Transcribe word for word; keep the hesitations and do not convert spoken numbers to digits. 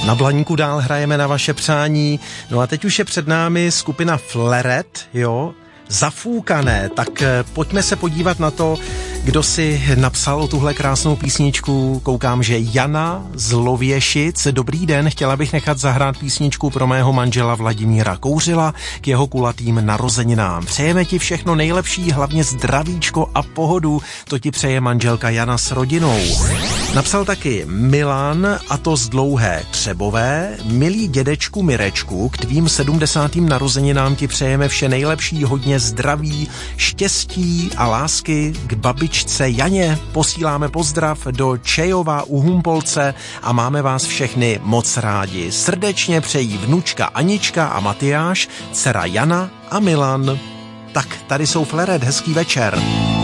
Na Blaníku dál hrajeme na vaše přání. No a teď už je před námi skupina Fleret, jo, Zafoukané. Tak pojďme se podívat na to, kdo si napsal tuhle krásnou písničku. Koukám, že Jana z Lověšic. Dobrý den, chtěla bych nechat zahrát písničku pro mého manžela Vladimíra Kouřila k jeho kulatým narozeninám. Přejeme ti všechno nejlepší, hlavně zdravíčko a pohodu. To ti přeje manželka Jana s rodinou. Napsal taky Milan, a to z Dlouhé Třebové. Milý dědečku Mirečku, k tvým sedmdesátým narozeninám ti přejeme vše nejlepší, hodně zdraví, štěstí a lásky k babičce Janě. Posíláme pozdrav do Čejova u Humpolce a máme vás všechny moc rádi. Srdečně přejí vnučka Anička a Matyáš, dcera Jana a Milan. Tak tady jsou Fleret, hezký večer.